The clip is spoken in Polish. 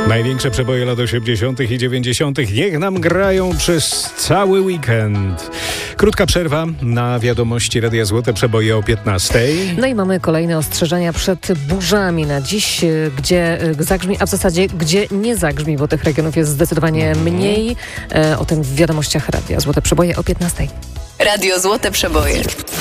Największe przeboje lat 80. i 90. niech nam grają przez cały weekend. Krótka przerwa na wiadomości Radia Złote Przeboje o 15. No i mamy kolejne ostrzeżenia przed burzami na dziś, gdzie zagrzmi, a w zasadzie gdzie nie zagrzmi, bo tych regionów jest zdecydowanie mniej. O tym w wiadomościach Radia Złote Przeboje o 15. Radio Złote Przeboje.